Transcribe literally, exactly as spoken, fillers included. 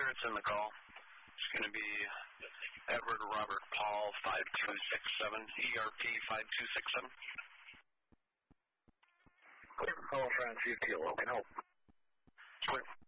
it's in the call. It's going to be Edward Robert Paul five two six seven, E R P five two six seven. Clear for call, try and see if T L O can help. Clear.